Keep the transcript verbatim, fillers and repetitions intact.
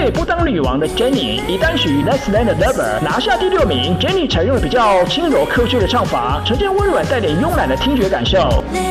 队不当女王的 Jennie 以单曲 Less Than a Lover 拿下第六名。Jennie 采用了比较轻柔科学的唱法，呈现温软带点慵懒的听觉感受。